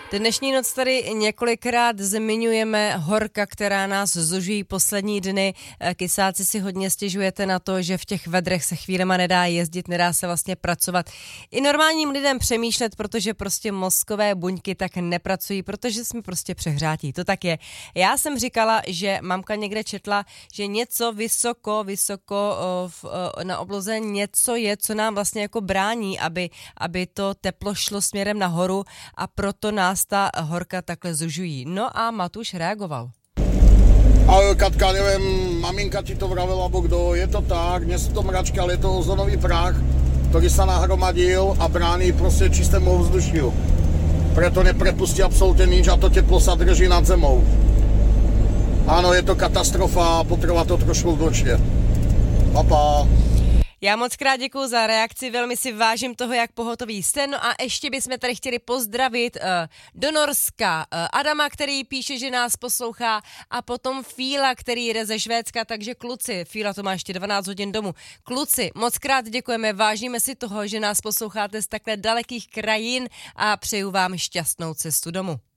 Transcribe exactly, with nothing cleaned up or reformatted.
Dnešní noc tady několikrát zmiňujeme horka, která nás zužijí poslední dny. Kysáci si hodně stěžujete na to, že v těch vedrech se chvílema nedá jezdit, nedá se vlastně pracovat. I normálním lidem přemýšlet, protože prostě mozkové buňky tak nepracují, protože jsme prostě přehrátí. To tak je. Já jsem říkala, že mamka někde četla, že něco vysoko, vysoko o, v, o, na obloze něco je, co nám vlastně jako brání, aby, aby to teplo šlo směrem nahoru a proto nás ta horka takhle zužují. No a Matuš reagoval. Ale Katka, neviem, maminka ti to vravela, alebo kdo, je to tak, nie sú to mračky, ale je to ozonový prach, ktorý sa nahromadil a bráni proste čistému ovzdušiu. Preto neprepustí absolútne nič a to teplo sa drží nad zemou. Áno, je to katastrofa a potrvá to trošku dlhšie. Pa, pa. Já moc krát děkuju za reakci, velmi si vážím toho, jak pohotový jste. No a ještě bychom tady chtěli pozdravit uh, do Norska uh, Adama, který píše, že nás poslouchá, a potom Fíla, který jde ze Švédska, takže kluci, Fíla to má ještě dvanáct hodin domů. Kluci, moc krát děkujeme, vážíme si toho, že nás posloucháte z takhle dalekých krajin a přeju vám šťastnou cestu domů.